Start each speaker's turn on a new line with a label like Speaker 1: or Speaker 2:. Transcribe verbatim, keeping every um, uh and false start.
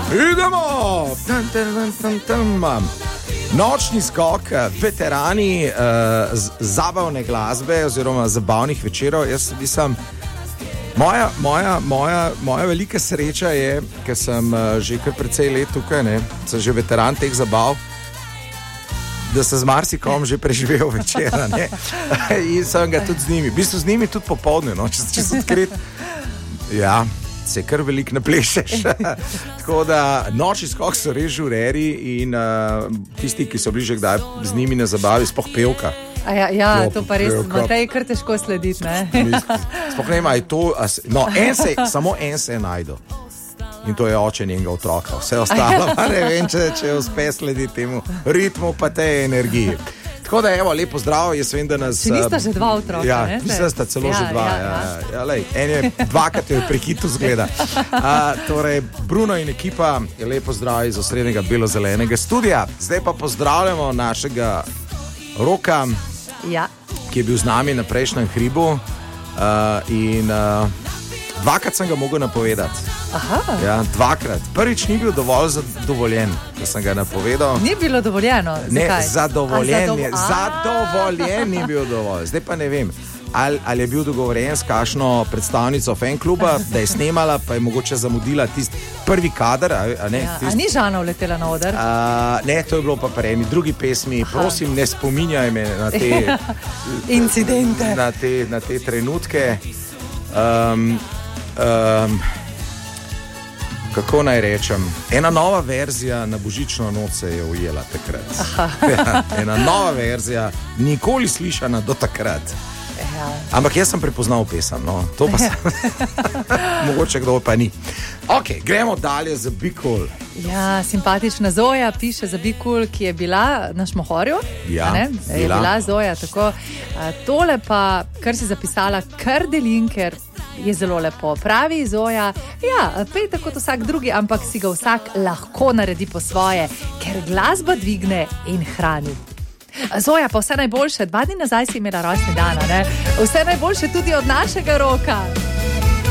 Speaker 1: Idemo! Tam, tam, tam, tam. Nočni skok, veterani uh, zabavne glasbe oziroma zabavnih večerov. Jaz sem, moja, moja, moja, moja velika sreča je, ker sem uh, že kar precej let tukaj, ne, sem že veteran teh zabav, da sem z marsikom že preživel večera, ne, in sem ga tudi z njimi, v bistvu z njimi tudi popoldne, no, če, če sem odkrit, ja, se kar veliko naplešeš. Tako da nočni skok so res žureri in uh, tisti, ki so bliže kdaj z njimi na zabavi, sploh pevka.
Speaker 2: A ja, ja no, to pa res, Matej, kar težko slediti, ne?
Speaker 1: Sploh ne ima, je to, no, en se, samo en se je najdo. In to je oče njenega otroka. Vse ostalo, ne vem, če, če uspe slediti temu ritmu pa tej energiji. Tako da, evo, lepo zdrav, jaz vem, da nas...
Speaker 2: Če nista že dva otroka,
Speaker 1: ja,
Speaker 2: ne?
Speaker 1: Mislim, da sta celo
Speaker 2: ja,
Speaker 1: že dva.
Speaker 2: Ja,
Speaker 1: ja,
Speaker 2: ja.
Speaker 1: Ja, lej, en je dvakrat je prehitu zgleda. A, torej, Bruno in ekipa je lepo zdrav iz osrednjega belo-zelenega studija. Zdaj pa pozdravljamo našega Roka,
Speaker 2: ja.
Speaker 1: ki je bil z nami na prejšnjem hribu. Uh, in uh, dvakrat sem ga mogel napovedati.
Speaker 2: Aha.
Speaker 1: Ja, dvakrat. Prvič ni bil dovolj zadovoljen, da sem ga napovedal.
Speaker 2: Ni bilo dovoljeno?
Speaker 1: Ne,
Speaker 2: zakaj?
Speaker 1: zadovoljen,
Speaker 2: zadov...
Speaker 1: je, zadovoljen ni bil dovolj. Zdaj pa ne vem, ali, ali je bil dogovorjen s kakšno predstavnico fankluba, da je snemala, pa je mogoče zamudila tisti prvi kader. A, a, ne,
Speaker 2: ja,
Speaker 1: tist...
Speaker 2: a ni Žana vletela na oder?
Speaker 1: A, ne, to je bilo pa pri eni drugi pesmi. Aha. Prosim, ne spominjaj me na te
Speaker 2: incidente.
Speaker 1: Na te, na te trenutke. Um, um, Kako naj rečem, ena nova verzija na božično noč se je ujela takrat. Ja, ena nova verzija, nikoli slišana do takrat. Ja. Ampak jaz sem prepoznal pesem, no, to pa sem. Mogoče kdo pa ni. Ok, gremo dalje za Be Cool.
Speaker 2: Ja, simpatična Zoja piše za Be Cool, ki je bila na Šmohorju.
Speaker 1: Ja,
Speaker 2: ne? Je
Speaker 1: bila.
Speaker 2: bila Zoja, tako. A, tole pa, kar si zapisala, kar delim, ker je zelo lepo. Pravi Zoja, ja, pej tako kot vsak drugi, ampak si ga vsak lahko naredi po svoje, ker glasba dvigne in hrani. Zoja, pa vse najboljše. Dva dni nazaj si imela rojstni dan, ne? Vse najboljše tudi od našega Roka.